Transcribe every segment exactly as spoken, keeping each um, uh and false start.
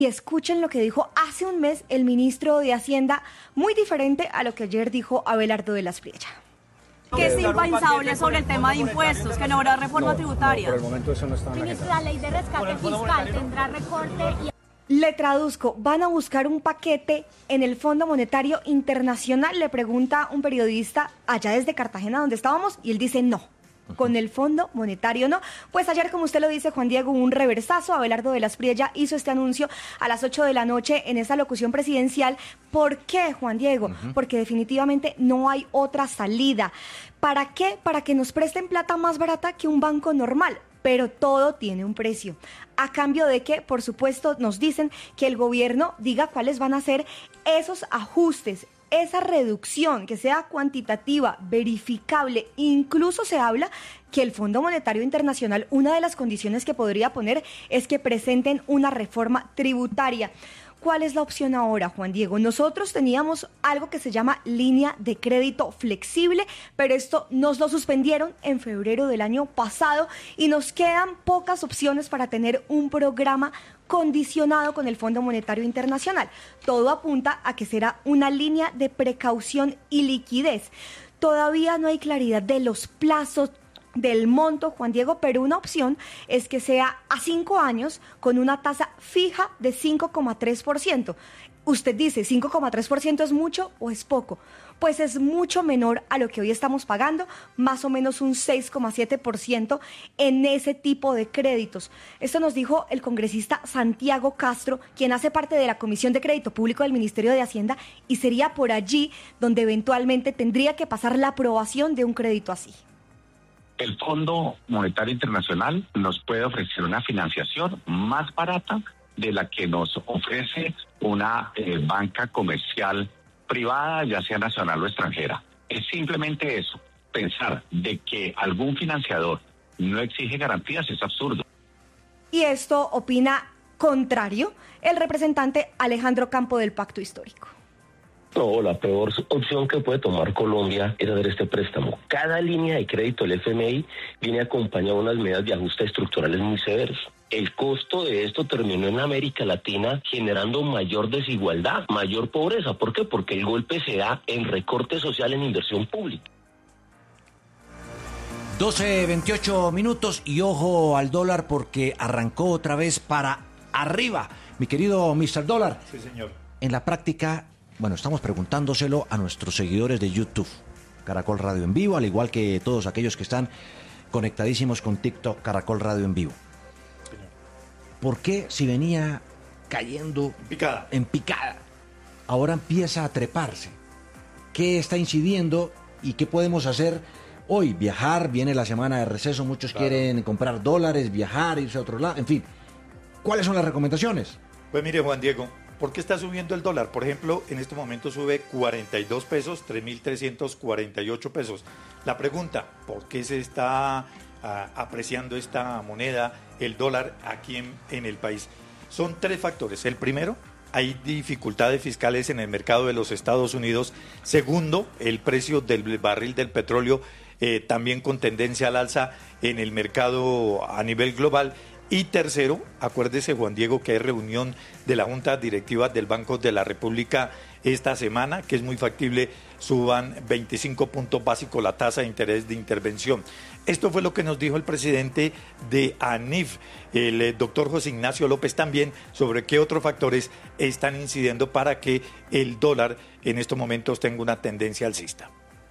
Y escuchen lo que dijo hace un mes el ministro de Hacienda, muy diferente a lo que ayer dijo Abelardo de la Espriella. Que es impensable sobre el tema de impuestos, que no habrá reforma no, tributaria. No, por el momento eso no está en la Ministro, la ley de rescate fiscal tendrá recorte y... Le traduzco, ¿van a buscar un paquete en el Fondo Monetario Internacional? Le pregunta un periodista allá desde Cartagena, donde estábamos, y él dice no. Con el Fondo Monetario no. Pues ayer, como usted lo dice, Juan Diego, un reversazo. Abelardo de la Espriella hizo este anuncio a las ocho de la noche en esa locución presidencial. ¿Por qué, Juan Diego? Uh-huh. Porque definitivamente no hay otra salida. ¿Para qué? Para que nos presten plata más barata que un banco normal. Pero todo tiene un precio. ¿A cambio de que, por supuesto, nos dicen que el gobierno diga cuáles van a ser esos ajustes, esa reducción, que sea cuantitativa, verificable? Incluso se habla que el Fondo Monetario Internacional, una de las condiciones que podría poner es que presenten una reforma tributaria. ¿Cuál es la opción ahora, Juan Diego? Nosotros teníamos algo que se llama línea de crédito flexible, pero esto nos lo suspendieron en febrero del año pasado y nos quedan pocas opciones para tener un programa condicionado con el Fondo Monetario Internacional. Todo apunta a que será una línea de precaución y liquidez. Todavía no hay claridad de los plazos, del monto, Juan Diego, pero una opción es que sea a cinco años con una tasa fija de cinco coma tres por ciento. Usted dice, ¿cinco coma tres por ciento es mucho o es poco? Pues es mucho menor a lo que hoy estamos pagando, más o menos un seis coma siete por ciento en ese tipo de créditos. Esto nos dijo el congresista Santiago Castro, quien hace parte de la Comisión de Crédito Público del Ministerio de Hacienda, y sería por allí donde eventualmente tendría que pasar la aprobación de un crédito así. El Fondo Monetario Internacional nos puede ofrecer una financiación más barata de la que nos ofrece una eh, banca comercial privada, ya sea nacional o extranjera. Es simplemente eso. Pensar de que algún financiador no exige garantías es absurdo. Y esto opina contrario el representante Alejandro Campo del Pacto Histórico. No, la peor opción que puede tomar Colombia es hacer este préstamo. Cada línea de crédito del F M I viene acompañada de unas medidas de ajuste estructurales muy severos. El costo de esto terminó en América Latina generando mayor desigualdad, mayor pobreza. ¿Por qué? Porque el golpe se da en recorte social en inversión pública. doce veintiocho minutos y ojo al dólar porque arrancó otra vez para arriba. Mi querido mister Dólar. Sí, señor. En la práctica... Bueno, estamos preguntándoselo a nuestros seguidores de YouTube, Caracol Radio en Vivo, al igual que todos aquellos que están conectadísimos con TikTok, Caracol Radio en Vivo. ¿Por qué si venía cayendo picada. en picada, ahora empieza a treparse? ¿Qué está incidiendo y qué podemos hacer hoy? Viajar, viene la semana de receso, muchos claro. quieren comprar dólares, viajar, irse a otro lado, en fin. ¿Cuáles son las recomendaciones? Pues mire, Juan Diego, ¿por qué está subiendo el dólar? Por ejemplo, en este momento sube cuarenta y dos pesos, tres mil trescientos cuarenta y ocho pesos. La pregunta, ¿por qué se está uh, apreciando esta moneda, el dólar, aquí en, en el país? Son tres factores. El primero, hay dificultades fiscales en el mercado de los Estados Unidos. Segundo, el precio del barril del petróleo eh, también con tendencia al alza en el mercado a nivel global. Y tercero, acuérdese, Juan Diego, que hay reunión de la Junta Directiva del Banco de la República esta semana, que es muy factible, suban veinticinco puntos básicos la tasa de interés de intervención. Esto fue lo que nos dijo el presidente de ANIF, el eh, doctor José Ignacio López, también sobre qué otros factores están incidiendo para que el dólar en estos momentos tenga una tendencia alcista.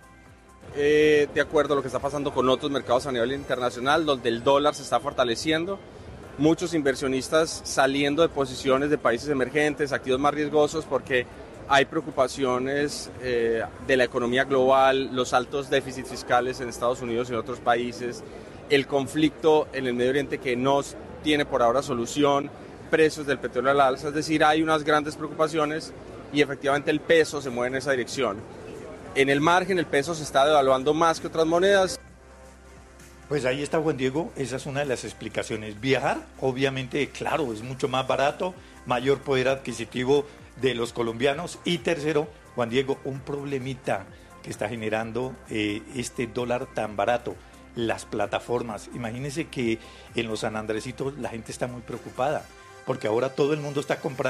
Eh, de acuerdo a lo que está pasando con otros mercados a nivel internacional, donde el dólar se está fortaleciendo, muchos inversionistas saliendo de posiciones de países emergentes, activos más riesgosos, porque hay preocupaciones eh, de la economía global, los altos déficits fiscales en Estados Unidos y en otros países, el conflicto en el Medio Oriente que no tiene por ahora solución, precios del petróleo al alza, es decir, hay unas grandes preocupaciones y efectivamente el peso se mueve en esa dirección. En el margen el peso se está devaluando más que otras monedas. Pues ahí está, Juan Diego, esa es una de las explicaciones. Viajar, obviamente, claro, es mucho más barato, mayor poder adquisitivo de los colombianos. Y tercero, Juan Diego, un problemita que está generando eh, este dólar tan barato, las plataformas. Imagínense que en los San Andresitos la gente está muy preocupada porque ahora todo el mundo está comprando